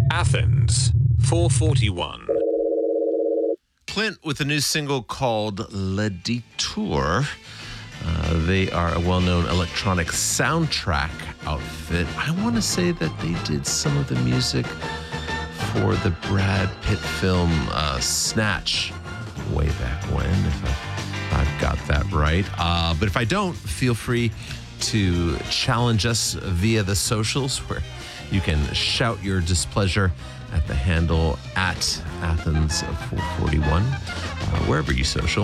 Athens, 441. Clint with a new single called Le Detour. They are a well-known electronic soundtrack outfit. I want to say that they did some of the music for the Brad Pitt film Snatch way back when, if I've got that right. But if I don't, feel free to challenge us via the socials, where you can shout your displeasure at the handle at Athens441, wherever you social.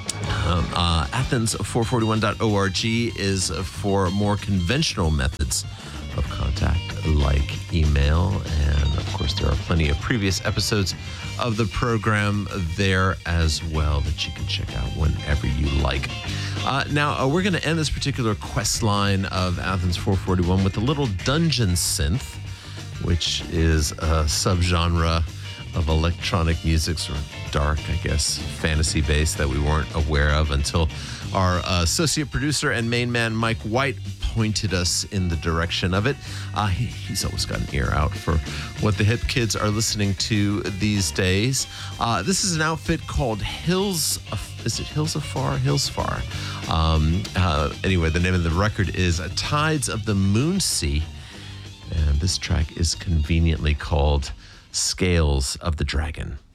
Athens441.org is for more conventional methods of contact, like email. And of course, there are plenty of previous episodes of the program there as well that you can check out whenever you like. Now, we're going to end this particular quest line of Athens 441 with a little dungeon synth, which is a subgenre of electronic music, sort of dark, I guess, fantasy-based, that we weren't aware of until our associate producer and main man, Mike White, pointed us in the direction of it. He's always got an ear out for what the hip kids are listening to these days. This is an outfit called Hills. Is it Hills Afar? Hillsfar. Anyway, the name of the record is Tides of the Moonsea. And this track is conveniently called Scales of the Dragon.